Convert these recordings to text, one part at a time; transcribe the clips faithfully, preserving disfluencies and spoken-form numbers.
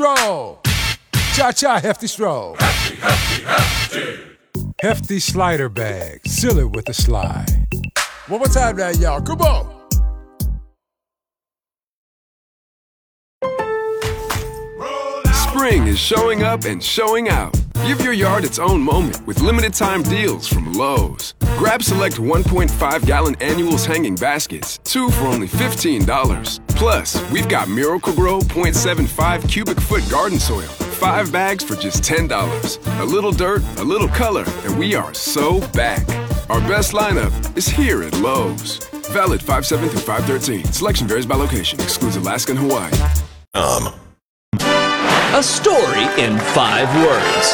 Stroll. Cha-cha, hefty stroll. Hefty, hefty, hefty. Hefty slider bag. Seal it with a slide. One more time now, y'all. Come on. Spring is showing up and showing out. Give your yard its own moment with limited time deals from Lowe's. Grab select one point five gallon annuals hanging baskets, two for only fifteen dollars. Plus, we've got Miracle-Gro point seven five cubic foot garden soil, five bags for just ten dollars. A little dirt, a little color, and we are so back. Our best lineup is here at Lowe's. Valid five seven through five thirteen. Selection varies by location. Excludes Alaska and Hawaii. Um. A story in five words.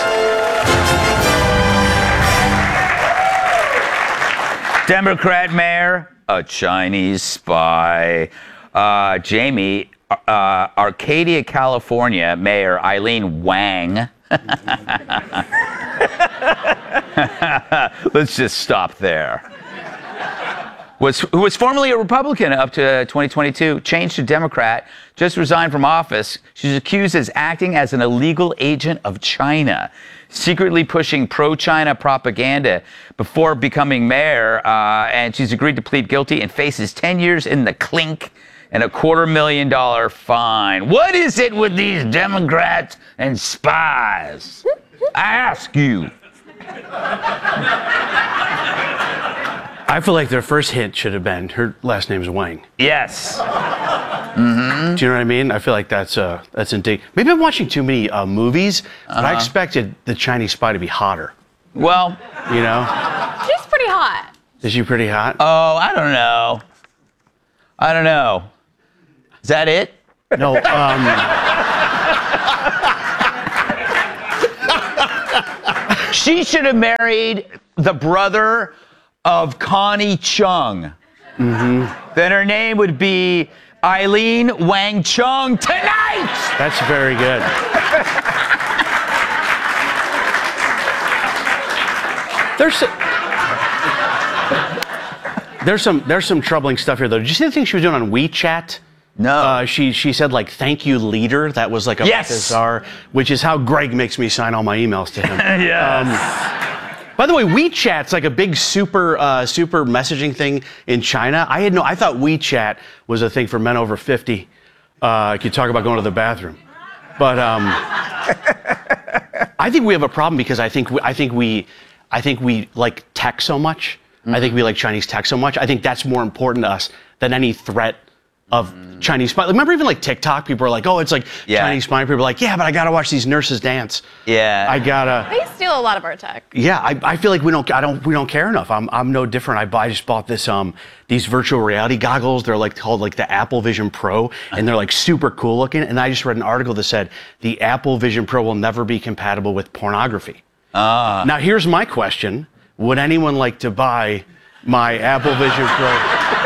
Democrat mayor, a Chinese spy. Uh, Jamie, uh, Arcadia, California mayor Eileen Wang. Let's just stop there. Was, who was formerly a Republican up to twenty twenty-two, changed to Democrat, just resigned from office. She's accused as acting as an illegal agent of China, secretly pushing pro-China propaganda before becoming mayor, uh, and she's agreed to plead guilty and faces ten years in the clink and a quarter million dollar fine. What is it with these Democrats and spies? I ask you. I feel like their first hint should have been her last name's Wang. Yes. Mm-hmm. Do you know what I mean? I feel like that's uh that's indeed. Maybe I'm watching too many uh, movies, but uh-huh. I expected the Chinese spy to be hotter. Well, you know, she's pretty hot. Is she pretty hot? Oh, I don't know. I don't know. Is that it? No. Um, she should have married the brother of Connie Chung. Mm-hmm. Then her name would be Eileen Wang Chung tonight. That's very good. There's some, there's some there's some troubling stuff here though. Did you see the thing she was doing on WeChat? No. Uh, she she said like "thank you, leader." That was like a yes. bizarre, which is how Greg makes me sign all my emails to him. Yes. Um, By the way, WeChat's like a big super uh, super messaging thing in China. I had no, I thought WeChat was a thing for men over fifty. Uh, you could talk about going to the bathroom, but um, I think we have a problem because I think we, I think we, I think we like tech so much. Mm-hmm. I think we like Chinese tech so much. I think that's more important to us than any threat of mm. Chinese spy. Remember, even like TikTok, people are like, "Oh, it's like yeah. Chinese spy." People are like, "Yeah, but I gotta watch these nurses dance." Yeah, I gotta. They steal a lot of our tech. Yeah, I, I feel like we don't. I don't. We don't care enough. I'm. I'm no different. I, buy, I just bought this. Um, these virtual reality goggles. They're like called like the Apple Vision Pro, and they're like super cool looking. And I just read an article that said the Apple Vision Pro will never be compatible with pornography. Ah. Uh. Now here's my question: would anyone like to buy my Apple Vision Pro?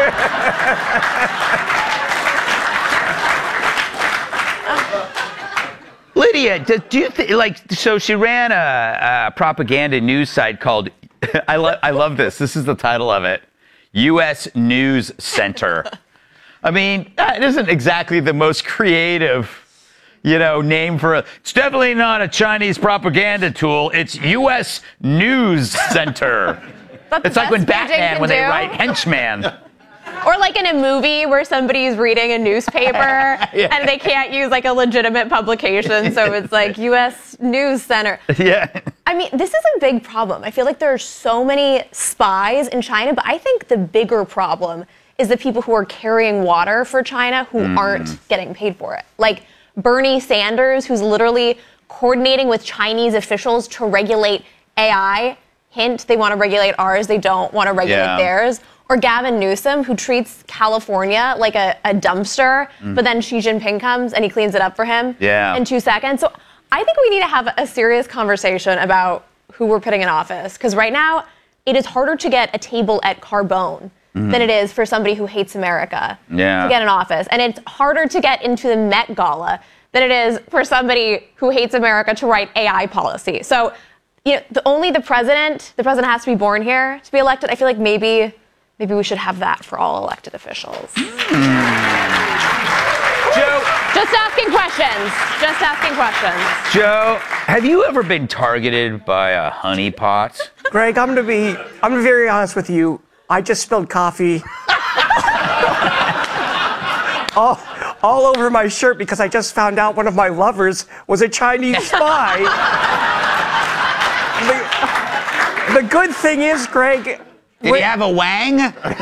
Lydia, do, do you think, like, so she ran a, a propaganda news site called, I, lo- I love this, this is the title of it, U S News Center. I mean, that isn't exactly the most creative, you know, name for a, it's definitely not a Chinese propaganda tool, it's U S News Center. It's like when Batman, when they write henchman. Or like in a movie where somebody's reading a newspaper yeah. and they can't use like a legitimate publication, so it's like U S News Center. Yeah. I mean, this is a big problem. I feel like there are so many spies in China, but I think the bigger problem is the people who are carrying water for China who mm. aren't getting paid for it. Like Bernie Sanders, who's literally coordinating with Chinese officials to regulate A I. Hint, they want to regulate ours, they don't want to regulate yeah. theirs. Or Gavin Newsom, who treats California like a, a dumpster, mm. but then Xi Jinping comes and he cleans it up for him yeah. in two seconds. So I think we need to have a serious conversation about who we're putting in office. Because right now, it is harder to get a table at Carbone mm. than it is for somebody who hates America yeah. to get in office. And it's harder to get into the Met Gala than it is for somebody who hates America to write A I policy. So you know, the, only the president, the president has to be born here to be elected. I feel like maybe... Maybe we should have that for all elected officials. Mm. Joe, Just asking questions. Just asking questions. Joe, have you ever been targeted by a honeypot? Greg, I'm gonna be I'm gonna be very honest with you. I just spilled coffee all, all over my shirt because I just found out one of my lovers was a Chinese spy. the, the good thing is, Greg. Did he have a wang?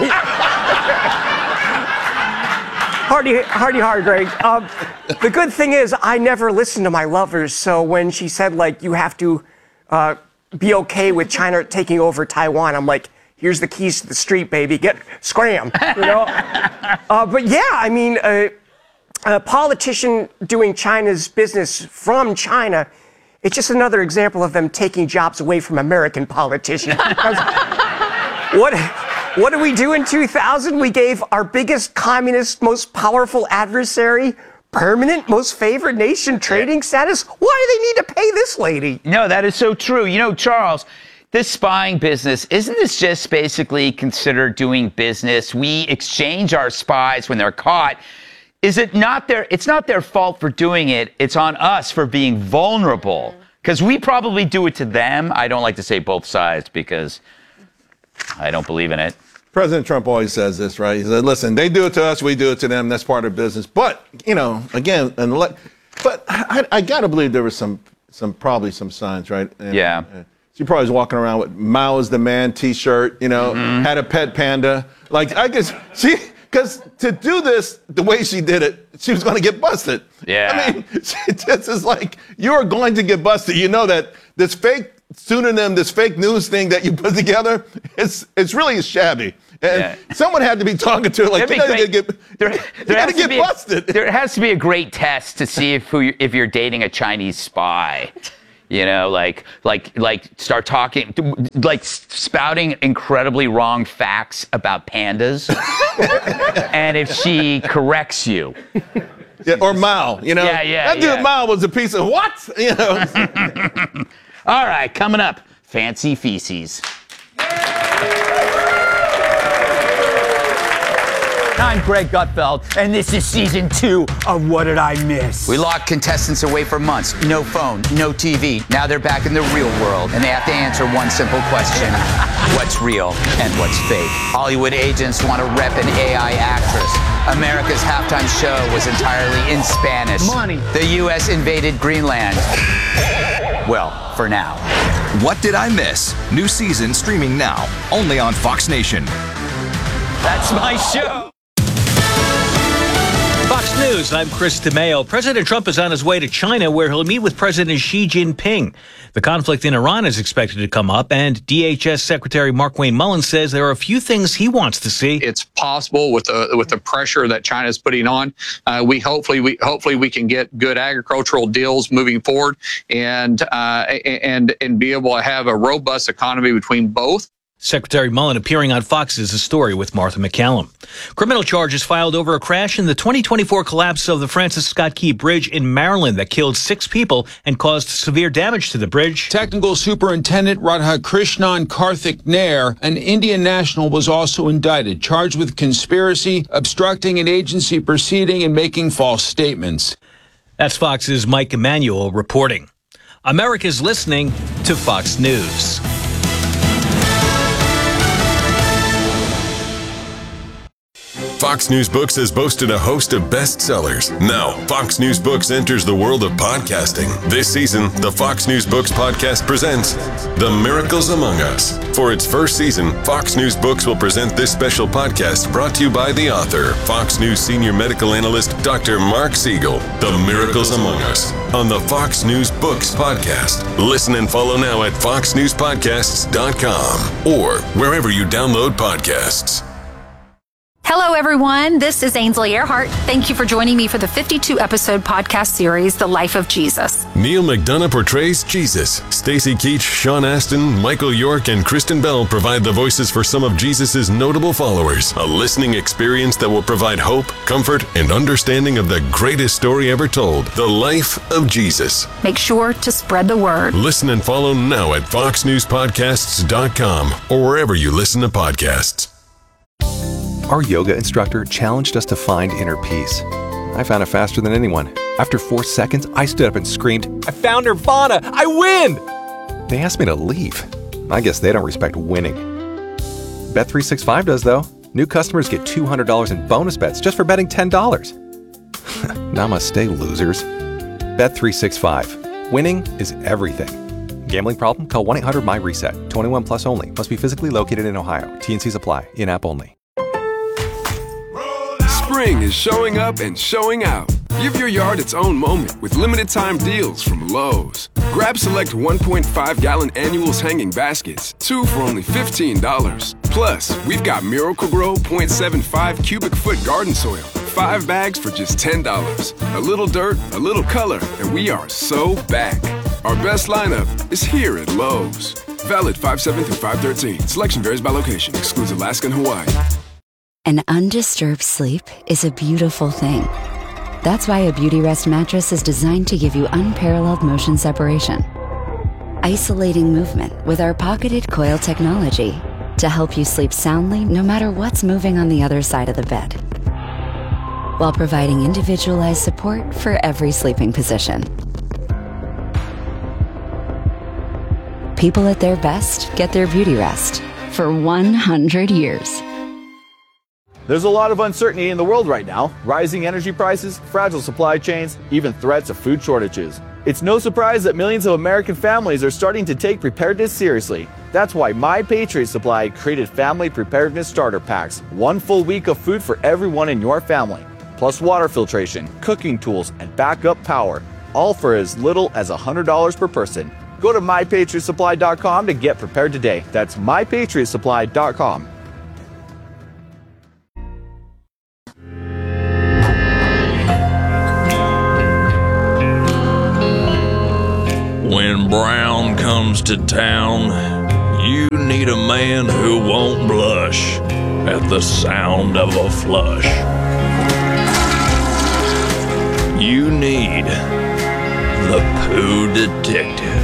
Hardy, hardy, hard, Greg. Um, the good thing is, I never listened to my lovers. So when she said, like, you have to uh, be okay with China taking over Taiwan, I'm like, here's the keys to the street, baby. Get scram, you know. uh, but yeah, I mean, uh, a politician doing China's business from China. It's just another example of them taking jobs away from American politicians. what? What did we do in two thousand? We gave our biggest communist, most powerful adversary permanent, most favored nation trading status. Why do they need to pay this lady? No, that is so true. You know, Charles, this spying business, isn't this just basically considered doing business? We exchange our spies when they're caught. Is it not their, it's not their fault for doing it. It's on us for being vulnerable. Because we probably do it to them. I don't like to say both sides because I don't believe in it. President Trump always says this, right? He said, listen, they do it to us, we do it to them. That's part of business. But, you know, again, and le- but I, I got to believe there was some, some probably some signs, right? And, yeah. Uh, she probably was walking around with Mao is the man T-shirt, you know, mm-hmm. had a pet panda. Like, I guess, she, because to do this the way she did it, she was going to get busted. Yeah. I mean, this is like, you are going to get busted. You know that this fake pseudonym, this fake news thing that you put together, it's it's really shabby. And yeah. someone had to be talking to her like, you gotta get, there, you there gotta get be busted. A, there has to be a great test to see if who if you're dating a Chinese spy. You know, like like like start talking, like spouting incredibly wrong facts about pandas, and if she corrects you. Yeah, or Mao, you know. Yeah, yeah, that dude yeah. Mao was a piece of what? You know. All right, coming up, fancy feces. I'm Greg Gutfeld, and this is season two of What Did I Miss? We locked contestants away for months. No phone, no T V. Now they're back in the real world, and they have to answer one simple question. What's real and what's fake? Hollywood agents want to rep an A I actress. America's halftime show was entirely in Spanish. Money. The U S invaded Greenland. Well, for now. What Did I Miss? New season streaming now, only on Fox Nation. That's my show. Fox News, I'm Chris DeMeo. President Trump is on his way to China, where he'll meet with President Xi Jinping. The conflict in Iran is expected to come up, and D H S Secretary Markwayne Mullins says there are a few things he wants to see. It's possible with the with the pressure that China is putting on, uh, we hopefully we hopefully we can get good agricultural deals moving forward, and uh, and and be able to have a robust economy between both. Secretary Mullen appearing on Fox's The Story with Martha McCallum. Criminal charges filed over a crash in the twenty twenty-four collapse of the Francis Scott Key Bridge in Maryland that killed six people and caused severe damage to the bridge. Technical Superintendent Radhakrishnan Karthik Nair, an Indian national, was also indicted, charged with conspiracy, obstructing an agency proceeding, and making false statements. That's Fox's Mike Emanuel reporting. America's listening to Fox News. Fox News Books has boasted a host of bestsellers. Now, Fox News Books enters the world of podcasting. This season, the Fox News Books podcast presents The Miracles Among Us. For its first season, Fox News Books will present this special podcast brought to you by the author, Fox News senior medical analyst, Doctor Mark Siegel. The Miracles Among Us on the Fox News Books podcast. Listen and follow now at fox news podcasts dot com or wherever you download podcasts. Hello, everyone. This is Ainsley Earhart. Thank you for joining me for the fifty-two episode podcast series, The Life of Jesus. Neil McDonough portrays Jesus. Stacy Keach, Sean Astin, Michael York, and Kristen Bell provide the voices for some of Jesus' notable followers. A listening experience that will provide hope, comfort, and understanding of the greatest story ever told, The Life of Jesus. Make sure to spread the word. Listen and follow now at fox news podcasts dot com or wherever you listen to podcasts. Our yoga instructor challenged us to find inner peace. I found it faster than anyone. After four seconds, I stood up and screamed, I found Nirvana! I win! They asked me to leave. I guess they don't respect winning. Bet three sixty-five does, though. New customers get two hundred dollars in bonus bets just for betting ten dollars. Namaste, losers. Bet three sixty-five. Winning is everything. Gambling problem? Call one eight hundred my reset. twenty-one plus only. Must be physically located in Ohio. T N Cs apply. In-app only. Spring is showing up and showing out. Give your yard its own moment with limited time deals from Lowe's. Grab select one point five gallon annuals hanging baskets, two for only fifteen dollars. Plus, we've got Miracle-Gro point seven five cubic foot garden soil, five bags for just ten dollars. A little dirt, a little color, and we are so back. Our best lineup is here at Lowe's. Valid five seven through five thirteen. Selection varies by location. Excludes Alaska and Hawaii. An undisturbed sleep is a beautiful thing. That's why a Beautyrest mattress is designed to give you unparalleled motion separation. Isolating movement with our pocketed coil technology to help you sleep soundly no matter what's moving on the other side of the bed, while providing individualized support for every sleeping position. People at their best get their Beautyrest for one hundred years. There's a lot of uncertainty in the world right now. Rising energy prices, fragile supply chains, even threats of food shortages. It's no surprise that millions of American families are starting to take preparedness seriously. That's why My Patriot Supply created Family Preparedness Starter Packs. One full week of food for everyone in your family. Plus water filtration, cooking tools, and backup power. All for as little as one hundred dollars per person. Go to my patriot supply dot com to get prepared today. That's my patriot supply dot com. When Brown comes to town, you need a man who won't blush at the sound of a flush. You need the Pooh Detective.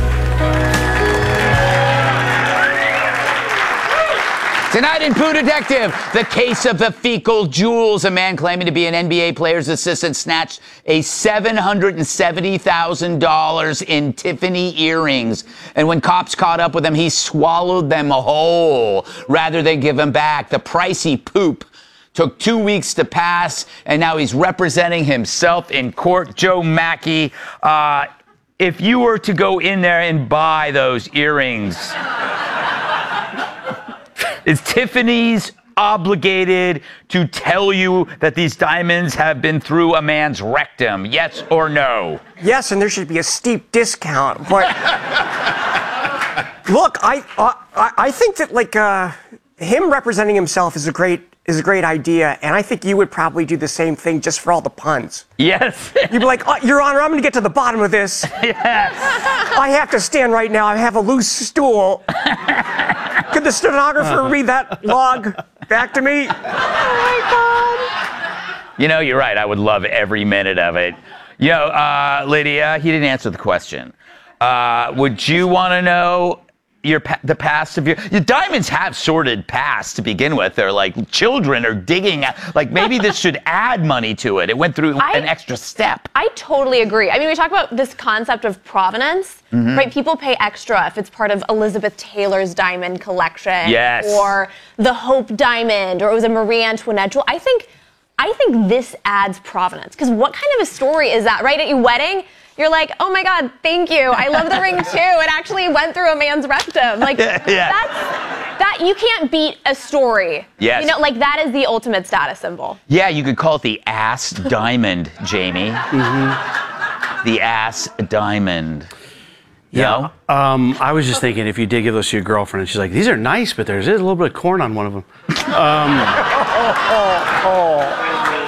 Tonight in Pooh Detective, the case of the fecal jewels. A man claiming to be an N B A player's assistant snatched a seven hundred seventy thousand dollars in Tiffany earrings. And when cops caught up with him, he swallowed them whole rather than give them back. The pricey poop took two weeks to pass, and now he's representing himself in court. Joe Mackey, uh, if you were to go in there and buy those earrings, is Tiffany's obligated to tell you that these diamonds have been through a man's rectum? Yes or no? Yes, and there should be a steep discount. But look, I, uh, I I think that like uh, him representing himself is a great is a great idea, and I think you would probably do the same thing just for all the puns. Yes. You'd be like, oh, Your Honor, I'm going to get to the bottom of this. Yes. I have to stand right now. I have a loose stool. Could the stenographer read that log back to me? Oh, my God. You know, you're right. I would love every minute of it. You know, uh, Lydia, he didn't answer the question. Uh, would you want to know your pa- the past of your... Your diamonds have sordid past to begin with. They're like children are digging at... Like, maybe this should add money to it. It went through I, an extra step. I totally agree. I mean, we talk about this concept of provenance, mm-hmm. right? People pay extra if it's part of Elizabeth Taylor's diamond collection. Yes. Or the Hope diamond, or it was a Marie Antoinette jewel. I think, I think this adds provenance. Because what kind of a story is that, right? At your wedding... You're like, oh my God, thank you. I love the ring too. It actually went through a man's rectum. Like, yeah. that's, that, you can't beat a story. Yes. You know, like that is the ultimate status symbol. Yeah, you could call it the ass diamond, Jamie. Mm-hmm. The ass diamond. You Yeah. know? Um, I was just thinking if you did give those to your girlfriend and she's like, these are nice, but there's a little bit of corn on one of them. Um, oh, oh,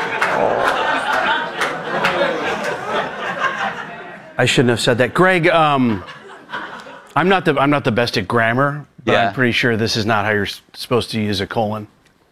I shouldn't have said that. Greg, um, I'm not the I'm not the best at grammar, but Yeah. I'm pretty sure this is not how you're s- supposed to use a colon.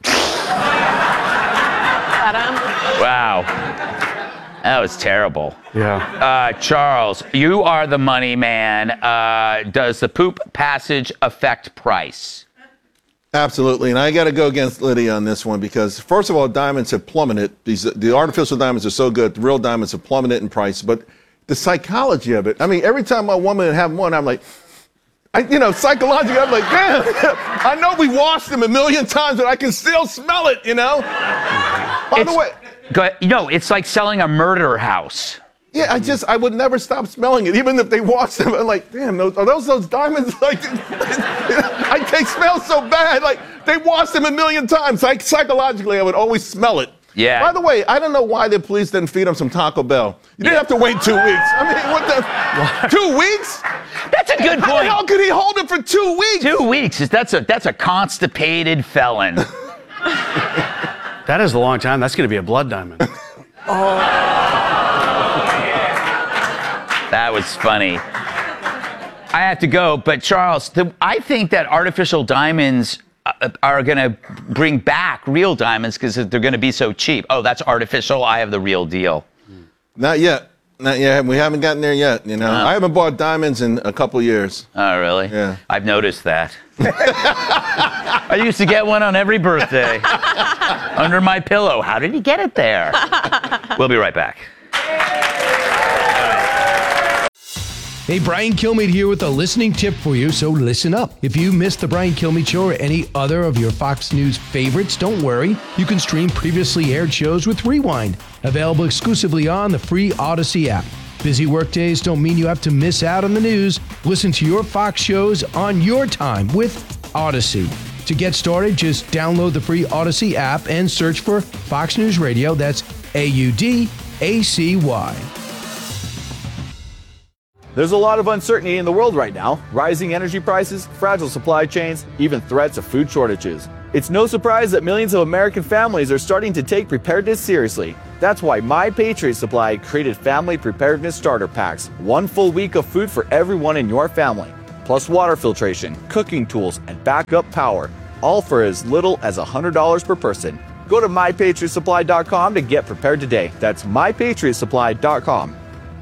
Wow. That was terrible. Yeah. Uh, Charles, you are the money man. Uh, does the poop passage affect price? Absolutely, and I got to go against Lydia on this one because, first of all, diamonds have plummeted. These the artificial diamonds are so good. The real diamonds have plummeted in price, but the psychology of it. I mean, every time a woman have one, I'm like, I, you know, psychologically, I'm like, damn. I know we washed them a million times, but I can still smell it. You know. By it's, the way, go, you know, it's like selling a murder house. Yeah, I just, I would never stop smelling it, even if they washed them. I'm like, damn, those, are those those diamonds? Like, I, they smell so bad. Like, they washed them a million times. Like, psychologically, I would always smell it. Yeah. By the way, I don't know why the police didn't feed them some Taco Bell. You didn't yeah. have to wait two weeks. I mean, what the? What? Two weeks? That's a good point. How the hell could he hold it for two weeks? Two weeks. That's a, that's a constipated felon. That is a long time. That's going to be a blood diamond. Oh. That was funny. I have to go, but Charles, the, I think that artificial diamonds uh, are going to bring back real diamonds because they're going to be so cheap. Oh, that's artificial. I have the real deal. Not yet. Not yet. We haven't gotten there yet. You know, uh, I haven't bought diamonds in a couple years. Oh, really? Yeah. I've noticed that. I used to get one on every birthday under my pillow. How did he get it there? We'll be right back. Hey, Brian Kilmeade here with a listening tip for you, so listen up. If you missed the Brian Kilmeade Show or any other of your Fox News favorites, don't worry. You can stream previously aired shows with Rewind, available exclusively on the free Odyssey app. Busy workdays don't mean you have to miss out on the news. Listen to your Fox shows on your time with Odyssey. To get started, just download the free Odyssey app and search for Fox News Radio. That's A U D A C Y. There's a lot of uncertainty in the world right now. Rising energy prices, fragile supply chains, even threats of food shortages. It's no surprise that millions of American families are starting to take preparedness seriously. That's why My Patriot Supply created Family Preparedness Starter Packs. One full week of food for everyone in your family. Plus water filtration, cooking tools, and backup power. All for as little as one hundred dollars per person. Go to my patriot supply dot com to get prepared today. That's my patriot supply dot com.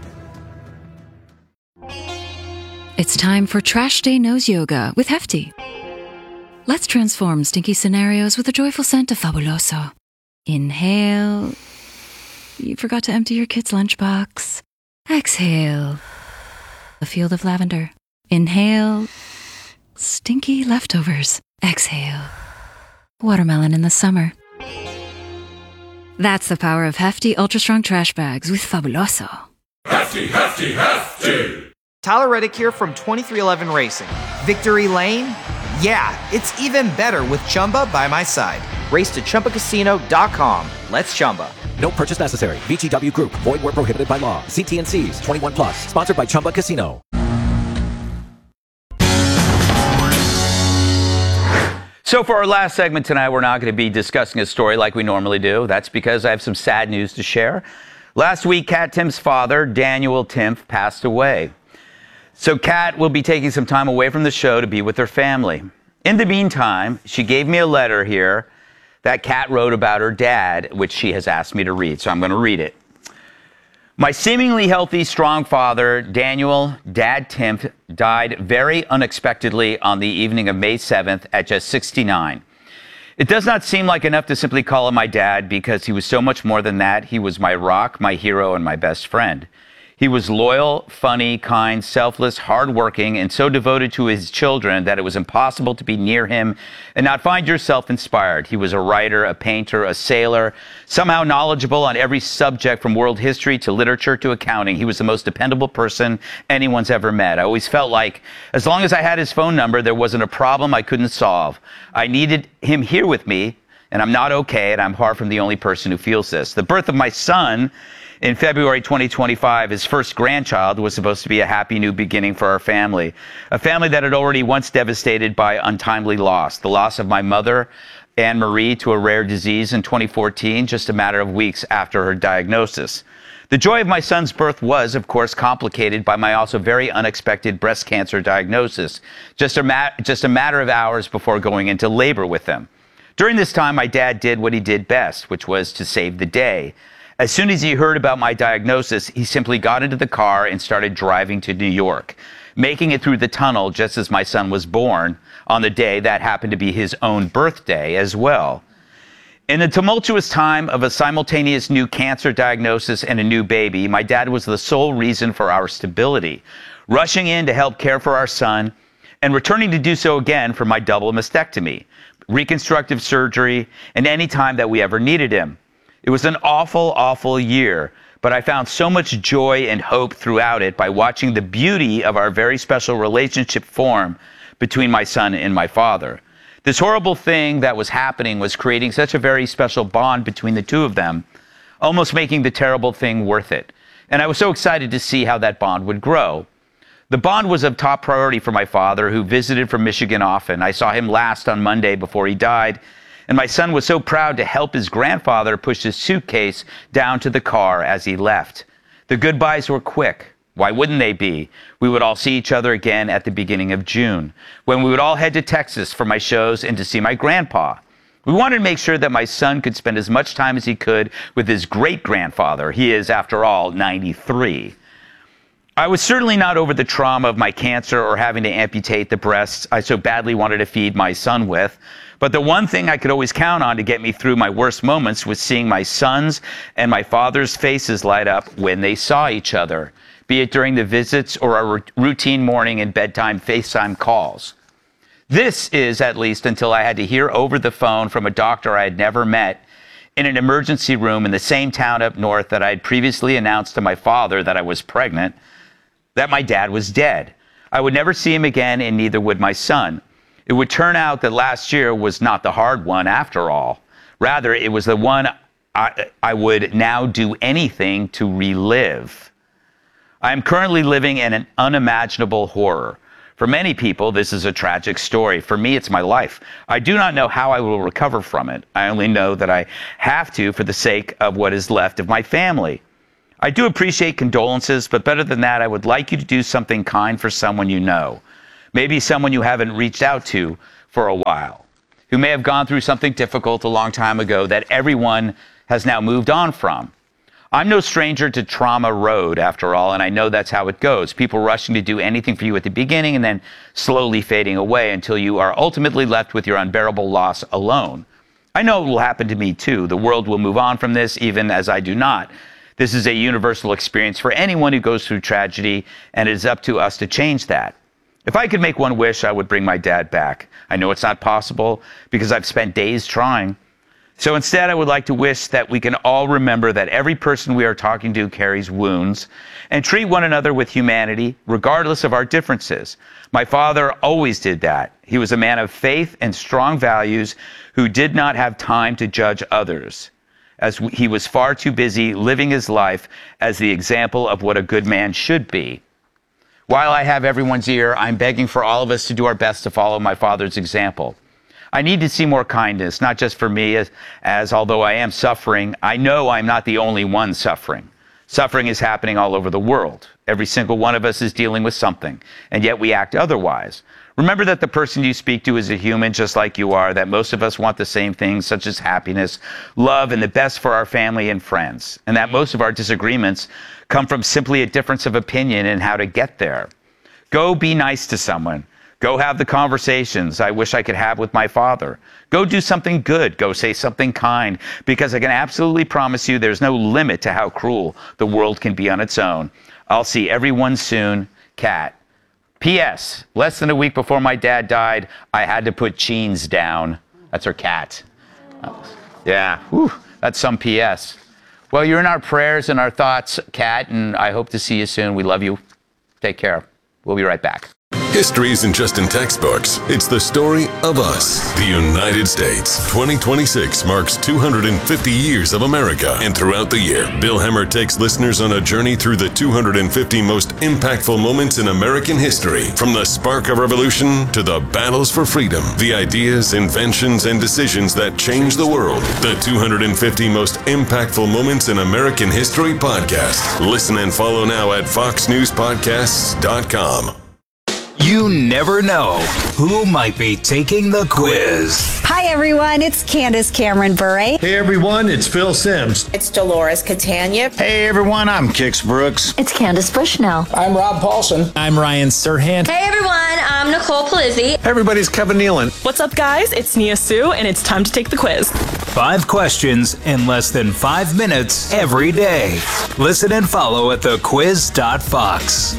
It's time for Trash Day Nose Yoga with Hefty. Let's transform stinky scenarios with a joyful scent of Fabuloso. Inhale. You forgot to empty your kid's lunchbox. Exhale. A field of lavender. Inhale. Stinky leftovers. Exhale. Watermelon in the summer. That's the power of Hefty Ultra Strong Trash Bags with Fabuloso. Hefty, Hefty, Hefty! Tyler Reddick here from twenty-three eleven Racing. Victory Lane? Yeah, it's even better with Chumba by my side. Race to Chumba Casino dot com. Let's Chumba. No purchase necessary. V G W Group. Void where prohibited by law. See T and C's. twenty-one plus. Sponsored by Chumba Casino. So for our last segment tonight, we're not going to be discussing a story like we normally do. That's because I have some sad news to share. Last week, Kat Timpf's father, Daniel Timpf, passed away. So Kat will be taking some time away from the show to be with her family. In the meantime, she gave me a letter here that Kat wrote about her dad, which she has asked me to read. So I'm going to read it. My seemingly healthy, strong father, Daniel Dad Timpf, died very unexpectedly on the evening of May seventh at just sixty-nine. It does not seem like enough to simply call him my dad because he was so much more than that. He was my rock, my hero, and my best friend. He was loyal, funny, kind, selfless, hardworking, and so devoted to his children that it was impossible to be near him and not find yourself inspired. He was a writer, a painter, a sailor, somehow knowledgeable on every subject from world history to literature to accounting. He was the most dependable person anyone's ever met. I always felt like as long as I had his phone number, there wasn't a problem I couldn't solve. I needed him here with me, and I'm not okay, and I'm far from the only person who feels this. The birth of my son in February twenty twenty-five, his first grandchild, was supposed to be a happy new beginning for our family. A family that had already once devastated by untimely loss. The loss of my mother, Anne Marie, to a rare disease in twenty fourteen, just a matter of weeks after her diagnosis. The joy of my son's birth was, of course, complicated by my also very unexpected breast cancer diagnosis, just a, ma- just a matter of hours before going into labor with him. During this time, my dad did what he did best, which was to save the day. As soon as he heard about my diagnosis, he simply got into the car and started driving to New York. making it through the tunnel just as my son was born on the day that happened to be his own birthday as well. In the tumultuous time of a simultaneous new cancer diagnosis and a new baby, my dad was the sole reason for our stability, rushing in to help care for our son and returning to do so again for my double mastectomy, reconstructive surgery, and any time that we ever needed him. It was an awful, awful year, but I found so much joy and hope throughout it by watching the beauty of our very special relationship form between my son and my father. This horrible thing that was happening was creating such a very special bond between the two of them, almost making the terrible thing worth it. And I was so excited to see how that bond would grow. The bond was of top priority for my father, who visited from Michigan often. I saw him last on Monday before he died, and my son was so proud to help his grandfather push his suitcase down to the car as he left. The goodbyes were quick. Why wouldn't they be? We would all see each other again at the beginning of June, when we would all head to Texas for my shows and to see my grandpa. We wanted to make sure that my son could spend as much time as he could with his great-grandfather. He is, after all, ninety-three. I was certainly not over the trauma of my cancer or having to amputate the breasts I so badly wanted to feed my son with. But the one thing I could always count on to get me through my worst moments was seeing my son's and my father's faces light up when they saw each other, be it during the visits or our routine morning and bedtime FaceTime calls. This is, at least until I had to hear over the phone from a doctor I had never met in an emergency room in the same town up north that I had previously announced to my father that I was pregnant, that my dad was dead. I would never see him again, and neither would my son. It would turn out that last year was not the hard one after all. Rather, it was the one I, I would now do anything to relive. I am currently living in an unimaginable horror. For many people, this is a tragic story. For me, it's my life. I do not know how I will recover from it. I only know that I have to for the sake of what is left of my family. I do appreciate condolences, but better than that, I would like you to do something kind for someone you know. Maybe someone you haven't reached out to for a while, who may have gone through something difficult a long time ago that everyone has now moved on from. I'm no stranger to trauma road, after all, and I know that's how it goes. People rushing to do anything for you at the beginning and then slowly fading away until you are ultimately left with your unbearable loss alone. I know it will happen to me too. The world will move on from this, even as I do not. This is a universal experience for anyone who goes through tragedy, and it is up to us to change that. If I could make one wish, I would bring my dad back. I know it's not possible because I've spent days trying. So instead, I would like to wish that we can all remember that every person we are talking to carries wounds and treat one another with humanity, regardless of our differences. My father always did that. He was a man of faith and strong values who did not have time to judge others, as he was far too busy living his life as the example of what a good man should be. While I have everyone's ear, I'm begging for all of us to do our best to follow my father's example. I need to see more kindness, not just for me, as, as although I am suffering, I know I'm not the only one suffering. Suffering is happening all over the world. Every single one of us is dealing with something, and yet we act otherwise. Remember that the person you speak to is a human just like you are, that most of us want the same things, such as happiness, love, and the best for our family and friends, and that most of our disagreements come from simply a difference of opinion in how to get there. Go be nice to someone. Go have the conversations I wish I could have with my father. Go do something good. Go say something kind, because I can absolutely promise you there's no limit to how cruel the world can be on its own. I'll see everyone soon. Kat. P S. Less than a week before my dad died, I had to put jeans down. That's her cat. Yeah, whew, that's some P S. Well, you're in our prayers and our thoughts, Kat, and I hope to see you soon. We love you. Take care. We'll be right back. History isn't just in textbooks. It's the story of us, the United States. twenty twenty-six marks two hundred fifty years of America. And throughout the year, Bill Hemmer takes listeners on a journey through the two hundred fifty most impactful moments in American history. From the spark of revolution to the battles for freedom, the ideas, inventions, and decisions that changed the world. The two hundred fifty most impactful moments in American history podcast. Listen and follow now at fox news podcasts dot com. You never know who might be taking the quiz. Hi, everyone. It's Candace Cameron Bure. Hey, everyone. It's Phil Simms. It's Dolores Catania. Hey, everyone. I'm Kix Brooks. It's Candace Bushnell. I'm Rob Paulson. I'm Ryan Serhant. Hey, everyone. I'm Nicole Palizzi. Hey, everybody's Kevin Nealon. What's up, guys? It's Nia Sue, and it's time to take the quiz. Five questions in less than five minutes every day. Listen and follow at the quiz dot fox.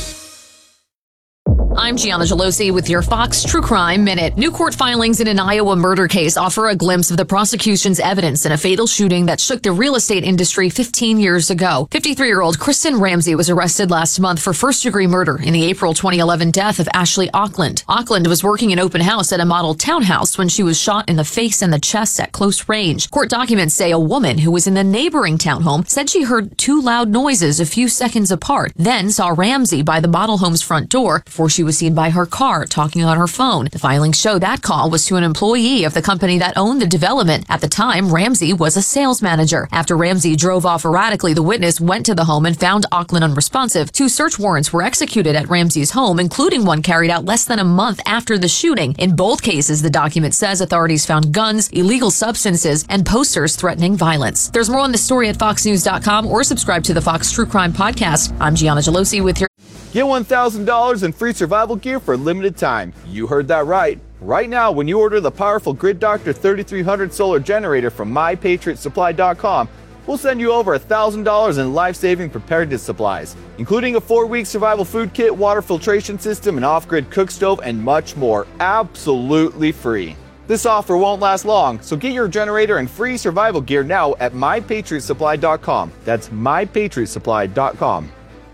I'm Gianna Gelosi with your Fox True Crime Minute. New court filings in an Iowa murder case offer a glimpse of the prosecution's evidence in a fatal shooting that shook the real estate industry fifteen years ago. fifty-three-year-old Kristen Ramsey was arrested last month for first-degree murder in the April twenty eleven death of Ashley Auckland. Auckland was working an open house at a model townhouse when she was shot in the face and the chest at close range. Court documents say a woman who was in the neighboring townhome said she heard two loud noises a few seconds apart, then saw Ramsey by the model home's front door before she was seen by her car talking on her phone. The filings show that call was to an employee of the company that owned the development. At the time, Ramsey was a sales manager. After Ramsey drove off erratically, the witness went to the home and found Auckland unresponsive. Two search warrants were executed at Ramsey's home, including one carried out less than a month after the shooting. In both cases, the document says authorities found guns, illegal substances, and posters threatening violence. There's more on this story at fox news dot com or subscribe to the Fox True Crime Podcast. I'm Gianna Gelosi with your Get one thousand dollars in free survival gear for a limited time. You heard that right. Right now, when you order the powerful Grid Doctor thirty-three hundred solar generator from my patriot supply dot com, we'll send you over one thousand dollars in life-saving preparedness supplies, including a four-week survival food kit, water filtration system, an off-grid cook stove, and much more, absolutely free. This offer won't last long, so get your generator and free survival gear now at my patriot supply dot com. That's my patriot supply dot com.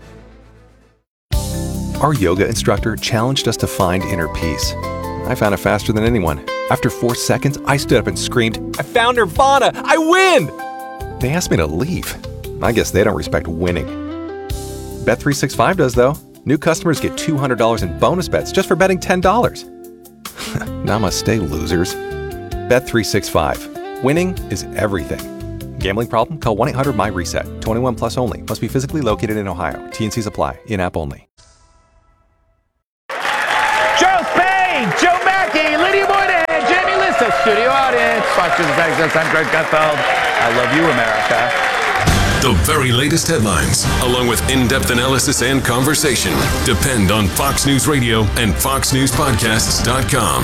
Our yoga instructor challenged us to find inner peace. I found it faster than anyone. After four seconds, I stood up and screamed, I found Nirvana! I win! They asked me to leave. I guess they don't respect winning. Bet three sixty-five does, though. New customers get two hundred dollars in bonus bets just for betting ten dollars. Namaste, losers. Bet three sixty-five. Winning is everything. Gambling problem? Call one eight hundred my reset. twenty-one plus only. Must be physically located in Ohio. T and Cs apply. In-app only. Joe Spain, Joe Mackey, Lydia Moynihan, Jamie Lista, studio audience. Fox News Texas, I'm Greg Gutfeld. I love you, America. The very latest headlines, along with in-depth analysis and conversation, depend on Fox News Radio and fox news podcasts dot com.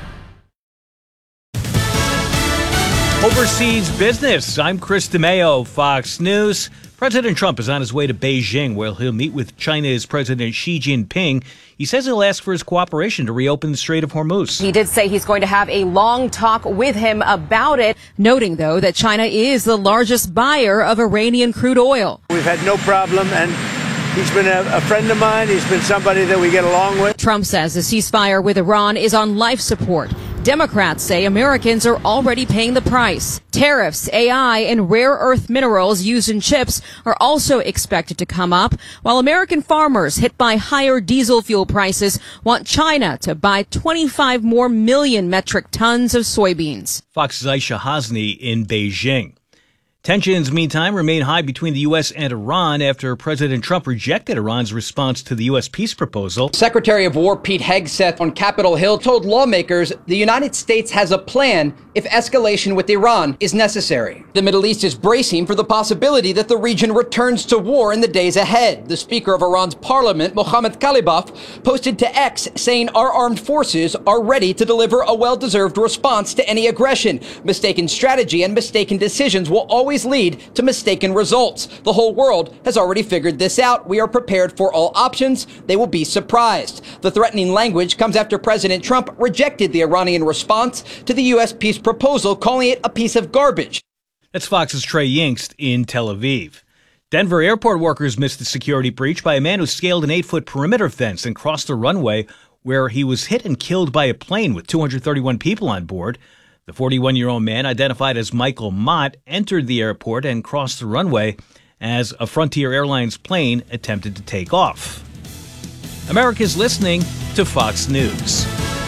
Overseas business. I'm Chris DeMayo, Fox News. President Trump is on his way to Beijing, where he'll meet with China's President Xi Jinping. He says he'll ask for his cooperation to reopen the Strait of Hormuz. He did say he's going to have a long talk with him about it, noting, though, that China is the largest buyer of Iranian crude oil. We've had no problem, and he's been a, a friend of mine. He's been somebody that we get along with. Trump says the ceasefire with Iran is on life support. Democrats say Americans are already paying the price. Tariffs, A I, and rare earth minerals used in chips are also expected to come up, while American farmers hit by higher diesel fuel prices want China to buy twenty-five more million metric tons of soybeans. Fox's Aisha Hasni in Beijing. Tensions, meantime, remain high between the U S and Iran after President Trump rejected Iran's response to the U S peace proposal. Secretary of War Pete Hegseth on Capitol Hill told lawmakers the United States has a plan if escalation with Iran is necessary. The Middle East is bracing for the possibility that the region returns to war in the days ahead. The Speaker of Iran's parliament, Mohammad Khalibaf, posted to X saying our armed forces are ready to deliver a well-deserved response to any aggression. Mistaken strategy and mistaken decisions will always lead to mistaken results. The whole world has already figured this out. We are prepared for all options. They will be surprised. The threatening language comes after President Trump rejected the Iranian response to the U S peace proposal, calling it a piece of garbage. That's Fox's Trey Yingst in Tel Aviv. Denver airport workers missed a security breach by a man who scaled an eight-foot perimeter fence and crossed the runway, where he was hit and killed by a plane with two hundred thirty-one people on board. The forty-one-year-old man, identified as Michael Mott, entered the airport and crossed the runway as a Frontier Airlines plane attempted to take off. America's listening to Fox News.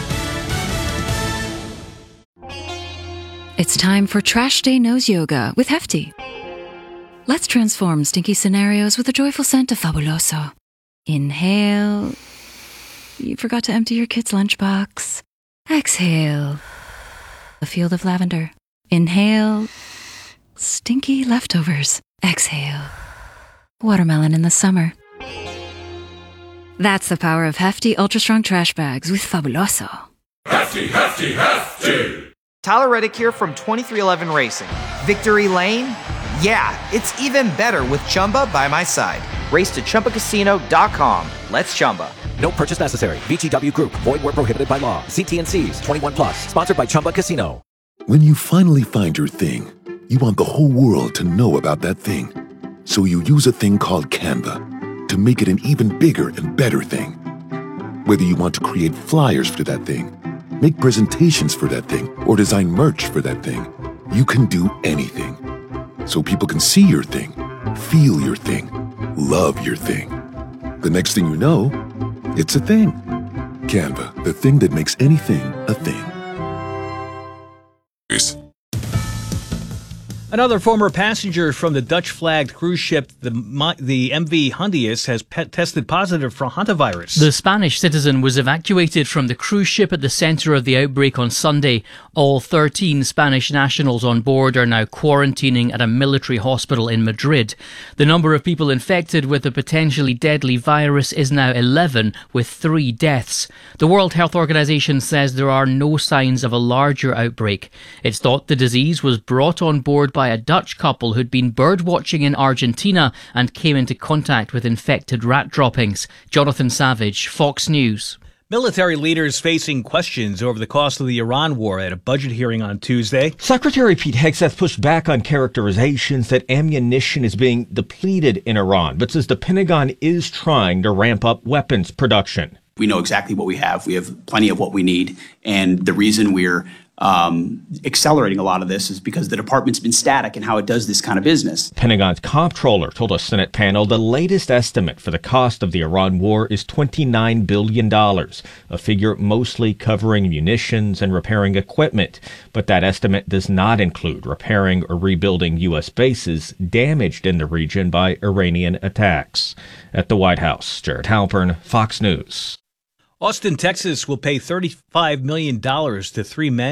It's time for Trash Day Nose Yoga with Hefty. Let's transform stinky scenarios with a joyful scent of Fabuloso. Inhale. You forgot to empty your kid's lunchbox. Exhale. A field of lavender. Inhale. Stinky leftovers. Exhale. Watermelon in the summer. That's the power of Hefty Ultra Strong Trash Bags with Fabuloso. Hefty, hefty, hefty. Tyler Reddick here from twenty-three eleven Racing. Victory Lane? Yeah, it's even better with Chumba by my side. Race to Chumba Casino dot com. Let's Chumba. No purchase necessary. V G W Group. Void where prohibited by law. See T N Cs. twenty-one plus. Sponsored by Chumba Casino. When you finally find your thing, you want the whole world to know about that thing. So you use a thing called Canva to make it an even bigger and better thing. Whether you want to create flyers for that thing, make presentations for that thing, or design merch for that thing, you can do anything. So people can see your thing, feel your thing, love your thing. The next thing you know, it's a thing. Canva, the thing that makes anything a thing. Peace. Another former passenger from the Dutch-flagged cruise ship, the the M V Hondius, has pe- tested positive for hantavirus. The Spanish citizen was evacuated from the cruise ship at the centre of the outbreak on Sunday. All thirteen Spanish nationals on board are now quarantining at a military hospital in Madrid. The number of people infected with the potentially deadly virus is now eleven, with three deaths. The World Health Organization says there are no signs of a larger outbreak. It's thought the disease was brought on board by by a Dutch couple who'd been birdwatching in Argentina and came into contact with infected rat droppings. Jonathan Savage, Fox News. Military leaders facing questions over the cost of the Iran war at a budget hearing on Tuesday. Secretary Pete Hegseth pushed back on characterizations that ammunition is being depleted in Iran, but says the Pentagon is trying to ramp up weapons production. We know exactly what we have. We have plenty of what we need. And the reason we're um, accelerating a lot of this is because the department's been static in how it does this kind of business. Pentagon's comptroller told a Senate panel the latest estimate for the cost of the Iran war is twenty-nine billion dollars, a figure mostly covering munitions and repairing equipment. But that estimate does not include repairing or rebuilding U S bases damaged in the region by Iranian attacks. At the White House, Jared Halpern, Fox News. Austin, Texas will pay thirty-five million dollars to three men